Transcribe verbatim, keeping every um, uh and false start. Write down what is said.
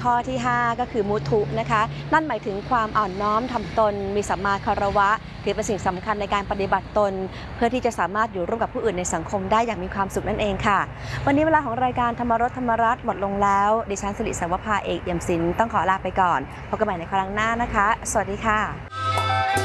ข้อที่ห้าก็คือมุทุนะคะนั่นหมายถึงความอ่อนน้อมถ่อมตนมีสัมมาคารวะถือเป็นสิ่งสำคัญในการปฏิบัติตนเพื่อที่จะสามารถอยู่ร่วมกับผู้อื่นในสังคมได้อย่างมีความสุขนั่นเองค่ะวันนี้เวลาของรายการธรรมรสธรรมรัตน์หมดลงแล้วดิฉันสิริสวภาเอกเอี่ยมศิลป์ต้องขอลาไปก่อนพบกันใหม่ในครั้งหน้านะคะสวัสดีค่ะ